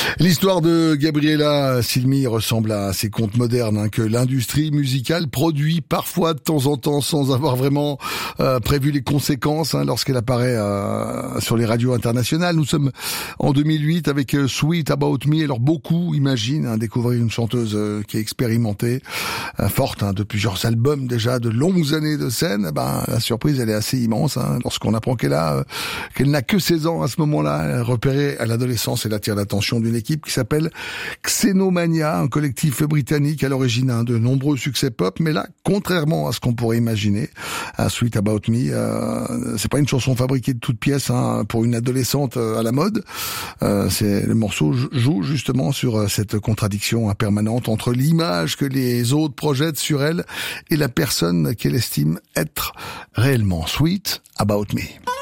L'histoire de Gabriela Cilmi ressemble à ces contes modernes que l'industrie musicale produit parfois de temps en temps sans avoir vraiment prévu les conséquences lorsqu'elle apparaît sur les radios internationales. Nous sommes en 2008 avec Sweet About Me. Alors beaucoup imaginent découvrir une chanteuse qui est expérimentée, forte de plusieurs albums déjà, de longues années de scène. La surprise elle est assez immense lorsqu'on apprend qu'elle n'a que 16 ans à ce moment-là. Elle est repérée à l'adolescence et elle attire l'attention d'une équipe qui s'appelle Xenomania, un collectif britannique à l'origine de nombreux succès pop. Mais là, contrairement à ce qu'on pourrait imaginer, Sweet About Me, c'est pas une chanson fabriquée de toutes pièces pour une adolescente à la mode. Le morceau joue justement sur cette contradiction permanente entre l'image que les autres projettent sur elle et la personne qu'elle estime être réellement. Sweet About Me.